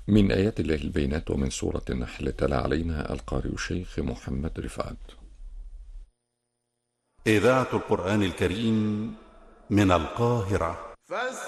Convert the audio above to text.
من آيات الله البينات ومن سورة النحل تلا علينا القارئ الشيخ محمد رفعت. إذاعة القرآن الكريم من القاهرة.